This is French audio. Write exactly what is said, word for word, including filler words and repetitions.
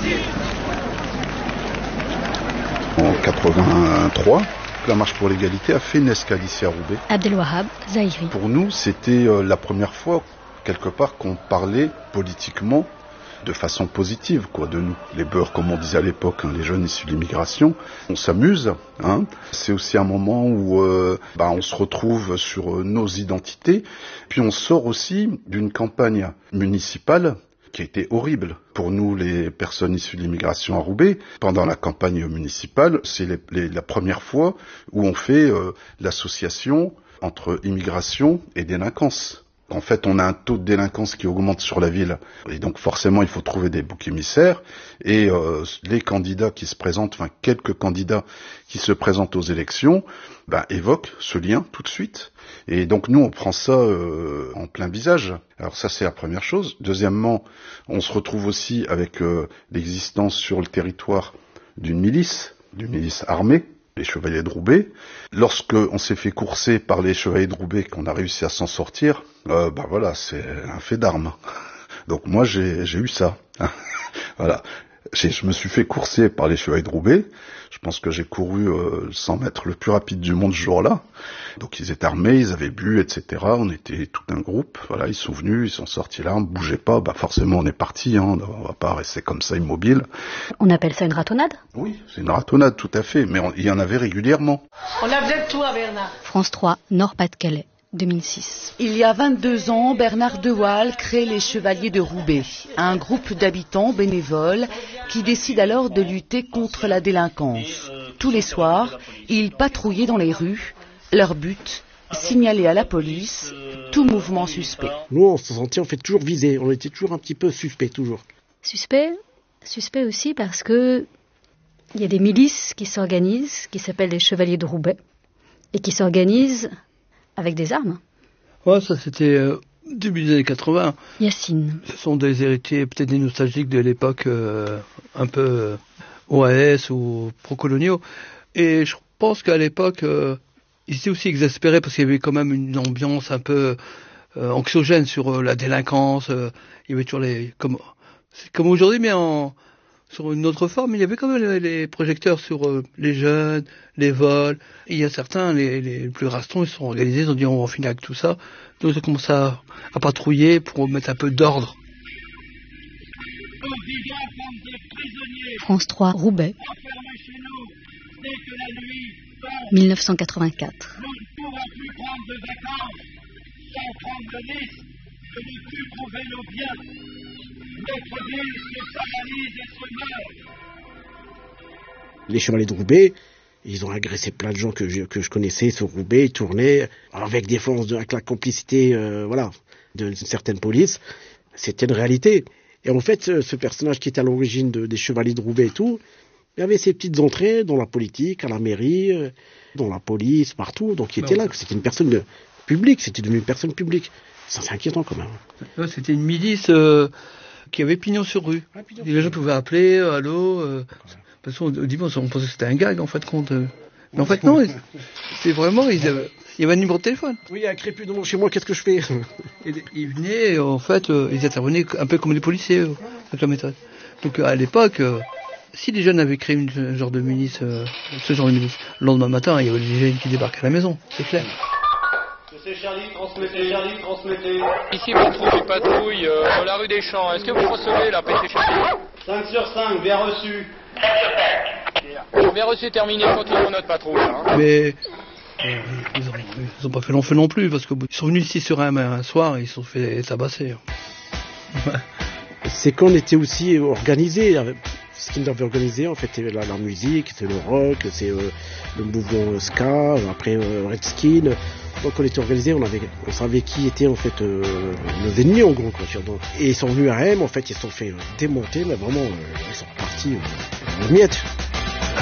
En quatre-vingt-trois, la Marche pour l'égalité a fait une escale ici à Roubaix. Abdelwahab Zahiri. Pour nous, c'était la première fois, quelque part, qu'on parlait politiquement de façon positive, quoi, de nous. Les beurs, comme on disait à l'époque, hein, les jeunes issus de l'immigration, on s'amuse. Hein. C'est aussi un moment où euh, bah, on se retrouve sur euh, nos identités. Puis on sort aussi d'une campagne municipale qui a été horrible pour nous, les personnes issues de l'immigration à Roubaix. Pendant la campagne municipale, c'est les, les, la première fois où on fait euh, l'association entre immigration et délinquance. En fait, on a un taux de délinquance qui augmente sur la ville. Et donc, forcément, il faut trouver des boucs émissaires. Et euh, les candidats qui se présentent, enfin, quelques candidats qui se présentent aux élections, bah, évoquent ce lien tout de suite. Et donc, nous, on prend ça euh, en plein visage. Alors ça, c'est la première chose. Deuxièmement, on se retrouve aussi avec euh, l'existence sur le territoire d'une milice, d'une milice armée, les Chevaliers de Roubaix. Lorsque on s'est fait courser par les Chevaliers de Roubaix, qu'on a réussi à s'en sortir, euh, bah voilà, c'est un fait d'armes. Donc moi, j'ai, j'ai eu ça. Voilà. J'ai, je me suis fait courser par les Chevaliers de Roubaix. Je pense que j'ai couru euh, cent mètres le plus rapide du monde ce jour-là. Donc ils étaient armés, ils avaient bu, et cetera. On était tout un groupe. Voilà, ils sont venus, ils sont sortis là, on ne bougeait pas. Bah forcément, on est parti. Hein, on va pas rester comme ça immobile. On appelle ça une ratonnade ? Oui, c'est une ratonnade, tout à fait. Mais on, il y en avait régulièrement. On a besoin de toi, Bernard. France trois, Nord-Pas-de-Calais. deux mille six. Il y a vingt-deux ans, Bernard de Waal crée les Chevaliers de Roubaix, un groupe d'habitants bénévoles qui décide alors de lutter contre la délinquance. Tous les soirs, ils patrouillaient dans les rues. Leur but, signaler à la police tout mouvement suspect. Nous, on se sentait en fait toujours visés, on était toujours un petit peu suspects, toujours. Suspect, suspect aussi parce que il y a des milices qui s'organisent, qui s'appellent les Chevaliers de Roubaix, et qui s'organisent avec des armes. Ouais, ça c'était euh, début des années quatre-vingts. Yacine. Ce sont des héritiers, peut-être des nostalgiques de l'époque euh, un peu euh, O A S ou pro-coloniaux. Et je pense qu'à l'époque, euh, ils étaient aussi exaspérés parce qu'il y avait quand même une ambiance un peu euh, anxiogène sur euh, la délinquance. Euh, il y avait toujours les... Comme, c'est comme aujourd'hui, mais en... sur une autre forme, il y avait quand même les, les projecteurs sur euh, les jeunes, les vols. Et il y a certains, les, les plus rastons, ils se sont organisés, ils ont dit on va en finir avec tout ça. Donc ils ont commencé à, à patrouiller pour mettre un peu d'ordre. France trois, Roubaix. dix-neuf cent quatre-vingt-quatre. Nous ne pouvons plus prendre de vacances sans prendre de risque de ne plus trouver nos biens. Notre ville se paralyse et se meurt. Les Chevaliers de Roubaix, ils ont agressé plein de gens que je, que je connaissais sur Roubaix, ils tournaient avec des forces, de, avec la complicité euh, voilà, d'une certaine police. C'était une réalité. Et en fait, ce, ce personnage qui était à l'origine de, des Chevaliers de Roubaix et tout, il y avait ses petites entrées dans la politique, à la mairie, euh, dans la police, partout. Donc il était là, c'était une personne de, publique, c'était devenu une personne publique. Ça, c'est inquiétant quand même. Ouais, c'était une milice euh, qui avait pignon sur rue. Ah, pignon les gens pouvaient appeler, euh, allô. Euh, parce qu'au début, on pensait que c'était un gag en fait. Compte, euh. Mais en fait, non, c'était vraiment. Ils avaient, il y avait un numéro de téléphone. Oui, il y a un crépus devant chez moi, qu'est-ce que je fais? Et, ils venaient, en fait, euh, ils intervenaient un peu comme les policiers, euh, avec la méthode. Donc à l'époque. Euh, Si les jeunes avaient créé une, un genre de milice, euh, ce genre de milice, le lendemain matin, il y avait des jeunes qui débarquaient à la maison, c'est clair. Monsieur Charlie, transmettez, Charlie, transmettez. Ici, patrouille, patrouille, euh, dans la rue des Champs. Est-ce que vous recevez la P C Charlie? cinq sur cinq, bien reçu. Bien reçu, terminé, continuons notre patrouille. Hein. Mais euh, ils n'ont pas fait long feu non plus, parce qu'ils sont venus ici sur un, un soir et ils se sont fait tabasser. C'est qu'on était aussi organisés. Ce qu'ils avaient organisé, en fait, c'est la, la musique, c'est le rock, c'est euh, le mouvement ska, après euh, Redskin. Donc on était organisés, on, avait, on savait qui était en fait euh, nos ennemis en gros. Quoi. Et ils sont venus à Rennes, en fait, ils se sont fait euh, démonter, mais vraiment, euh, ils sont partis euh, en miettes.